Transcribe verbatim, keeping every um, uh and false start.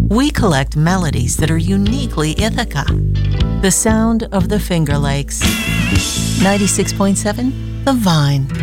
We collect melodies that are uniquely Ithaca. The sound of the Finger Lakes. ninety-six point seven, The Vine.